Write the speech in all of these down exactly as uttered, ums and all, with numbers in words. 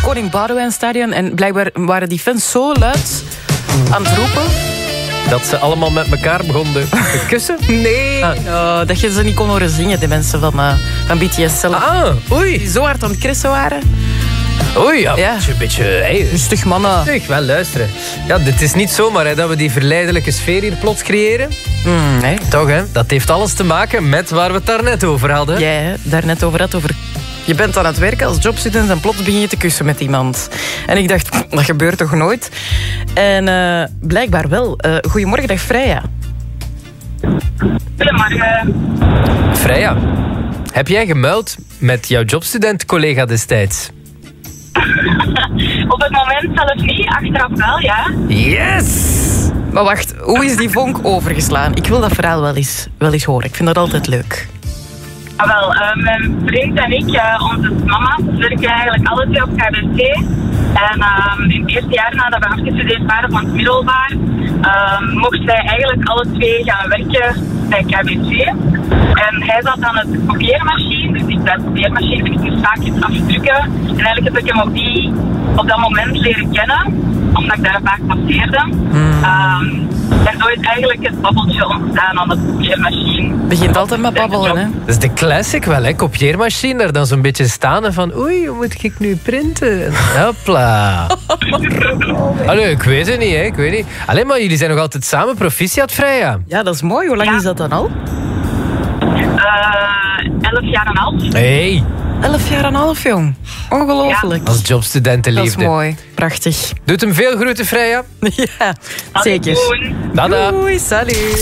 Koning Boudewijnstadion. En blijkbaar waren die fans zo luid aan het roepen... Dat ze allemaal met elkaar begonnen te kussen? Nee, ah. oh, dat je ze niet kon horen zingen, de mensen van, uh, van B T S zelf. Ah, oei. Die zo hard aan het krissen waren. Oei, ja, ja. Een beetje... Hey, rustig, mannen. Rustig, wel luisteren. Ja, dit is niet zomaar hè, dat we die verleidelijke sfeer hier plots creëren. Mm, nee. Toch, hè? Dat heeft alles te maken met waar we het daarnet over hadden. Jij, ja, daarnet over had, over... Je bent aan het werken als jobstudent en plots begin je te kussen met iemand. En ik dacht, dat gebeurt toch nooit? En uh, blijkbaar wel. Uh, goedemorgen, dag Freya. Goedemorgen. Freya, heb jij gemuild met jouw jobstudent-collega destijds? Op het moment zelf niet, achteraf wel, ja. Yes! Maar wacht, hoe is die vonk overgeslaan? Ik wil dat verhaal wel eens, wel eens horen. Ik vind dat altijd leuk. Ah, wel, uh, mijn vriend en ik, uh, onze mama's, werken eigenlijk alle twee op K B C. En uh, in het eerste jaar nadat we afgestudeerd waren van het middelbaar, uh, mochten wij eigenlijk alle twee gaan werken bij K B C. En hij zat aan het kopieermachine, dus ik bij de kopieermachine, ik moest vaak iets afdrukken. En eigenlijk heb ik hem op, die, op dat moment leren kennen, omdat ik daar vaak passeerde. Hmm. Um, en zo is eigenlijk het babbeltje ontstaan aan de kopieermachine. Begint altijd met babbelen, hè? Dat is de classic wel, hè? Kopieermachine, daar dan zo'n beetje staan en van oei, hoe moet ik nu printen? Hopla. Allee, ik weet het niet, hè? Ik weet niet. Alleen maar jullie zijn nog altijd samen, proficiat, Freya. Ja, dat is mooi. Hoe lang ja. is dat dan al? Uh, elf jaar en een half. Hey. Elf jaar en een half, jong. Ongelooflijk. Ja. Als jobstudentenliefde. Dat is mooi. Prachtig. Doet hem veel groeten, Freya. Ja, zeker. Dada. Doei, salut.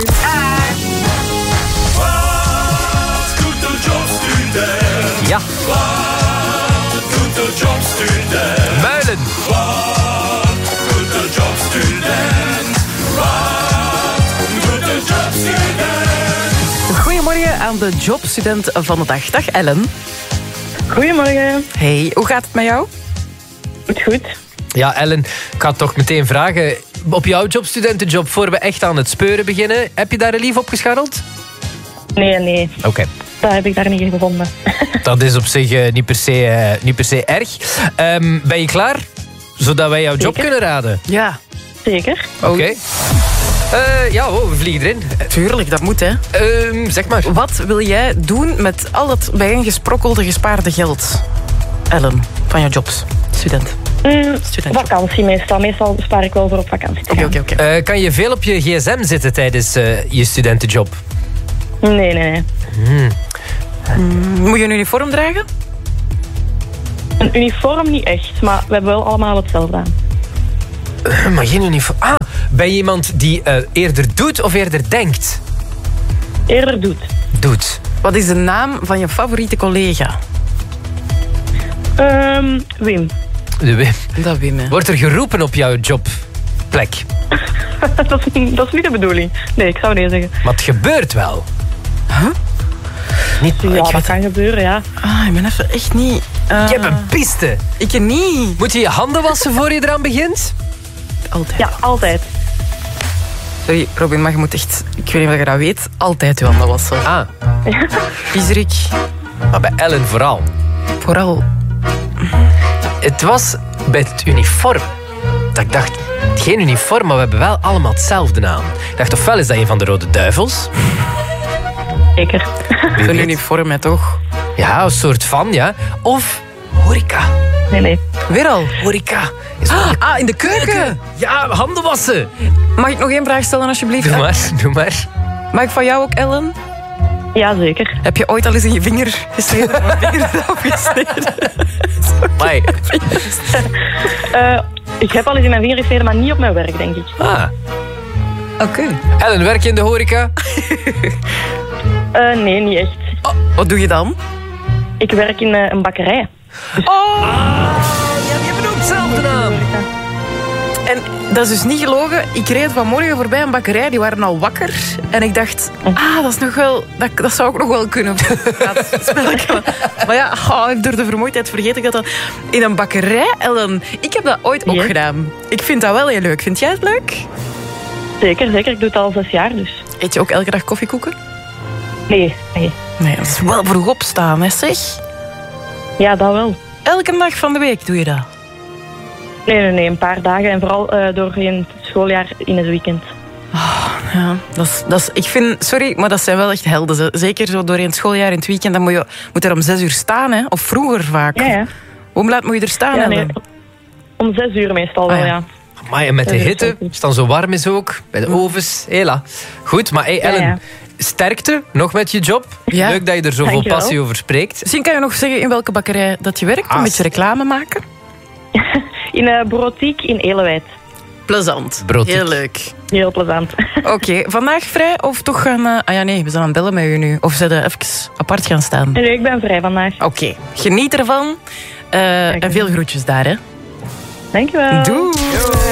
Wat doet de jobstudent? Ja. Wat doet de jobstudent? Muilen. Wat doet de jobstudent? Wat doet de jobstudent? Goedemorgen aan de jobstudent van de dag. Dag Ellen. Goedemorgen. Hey, hoe gaat het met jou? Goed, goed. Ja, Ellen, ik ga toch meteen vragen. Op jouw jobstudentenjob, voor we echt aan het speuren beginnen, heb je daar een lief op gescharreld? Nee, nee. Oké. Okay. Dat heb ik daar niet gevonden. Dat is op zich uh, niet, per se, uh, niet per se erg. Um, ben je klaar? Zodat wij jouw job Zeker. kunnen raden? Ja. Zeker. Oké. Okay. Uh, ja, oh, we vliegen erin. Tuurlijk, dat moet, hè. Uh, zeg maar. Wat wil jij doen met al het bijeengesprokkelde gespaarde geld, Ellen, van jouw jobs? Student. Mm, vakantie meestal. Meestal spaar ik wel voor op vakantie te gaan. Oké, oké, oké. Uh, kan je veel op je gsm zitten tijdens uh, je studentenjob? Nee, nee, nee. Hmm. Mm, moet je een uniform dragen? Een uniform niet echt, maar we hebben wel allemaal hetzelfde aan. Uh, maar geen uniform. Ah, ben je iemand die uh, eerder doet of eerder denkt? Eerder doet. Doet. Wat is de naam van je favoriete collega? Um, Wim. De Wim. Dat Wim, hè. Wordt er geroepen op jouw jobplek? dat, is, dat is niet de bedoeling. Nee, ik zou nee zeggen. Maar het gebeurt wel. Huh? Niet, ja, dat weet... kan gebeuren, ja. Ah, ik ben even echt niet... Uh... Je hebt een piste. Ik niet. Moet je je handen wassen voor je eraan begint? Altijd. Ja, altijd. Sorry, Robin, maar je moet echt... Ik weet niet of je dat weet. Altijd je handen wassen. Ah. Viezerik. Maar bij Ellen vooral. Vooral... Het was bij het uniform. Dat ik dacht, geen uniform, maar we hebben wel allemaal hetzelfde aan. Ik dacht, ofwel is dat een van de Rode Duivels. Zeker. Een uniform, hè, toch? Ja, een soort van, ja. Of horeca. Nee, nee. Weer al? Horeca. Is ah, ah, in de keuken? Ja, handen wassen. Mag ik nog één vraag stellen, alsjeblieft? Doe maar, doe maar. Mag ik van jou ook, Ellen? Ja, zeker. Heb je ooit al eens in je vinger gesneden? Mijn vinger eraf gesneden? Okay. uh, ik heb al eens in mijn vinger gesneden, maar niet op mijn werk, denk ik. Ah. Oké. Okay. Ellen, werk je in de horeca? uh, nee, niet echt. Oh, wat doe je dan? Ik werk in uh, een bakkerij. Dus... Oh! Ah, ja, die hebben ook hetzelfde naam. En dat is dus niet gelogen. Ik reed vanmorgen voorbij een bakkerij, die waren al wakker. En ik dacht, ah, dat is nog wel... Dat, dat zou ik nog wel kunnen. Maar ja, oh, door de vermoeidheid vergeet ik dat dan. In een bakkerij, Ellen. Ik heb dat ooit ook yes. gedaan. Ik vind dat wel heel leuk. Vind jij het leuk? Zeker, zeker. Ik doe het al zes jaar, dus. Eet je ook elke dag koffiekoeken? Nee, nee. Nee, dat is wel vroeg opstaan, hè, zeg. Ja, dat wel. Elke dag van de week doe je dat? Nee, nee, nee, een paar dagen. En vooral uh, doorheen het schooljaar in het weekend. Oh, ja, dat is, dat is, ik vind, sorry, maar dat zijn wel echt helden. Ze. Zeker zo doorheen het schooljaar in het weekend. Dan moet je moet er om zes uur staan, hè? Of vroeger vaak. Ja, ja. Hoe laat moet je er staan? Ja, nee, om zes uur meestal wel, ah, ja. ja. Amai, en met de hitte, als het dan zo warm is ook, bij de ovens, hela. Goed, maar hey, Ellen, ja, ja. sterkte nog met je job. Ja. Leuk dat je er zoveel passie over spreekt. Misschien kan je nog zeggen in welke bakkerij dat je werkt, ah, een beetje reclame maken. In uh, Brotiek in Elewijd. Plezant. Brotiek. Heel leuk. Heel plezant. Oké, okay. Vandaag vrij of toch gaan... Uh, ah ja, nee, we zijn aan het bellen met u nu. Of zijn we even apart gaan staan? Nee, ik ben vrij vandaag. Oké, okay. Geniet ervan. Uh, en veel groetjes daar, hè. Dankjewel. Doei.